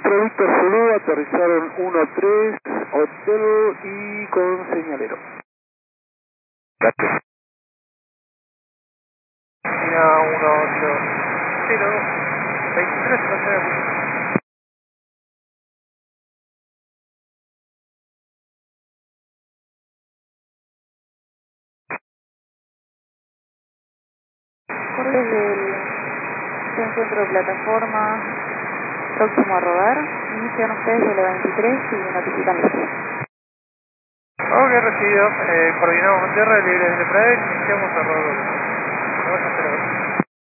Víctor Zulu, aterrizaron 1-3, hotel y con señalero. Gracias. China 180, 23, no sé. Desde el centro de plataforma próximo a rodar, inician ustedes de la 23 y notifican listo. Ok, recibido. Coordinamos con tierra, libre de Pradesh, iniciamos a rodar.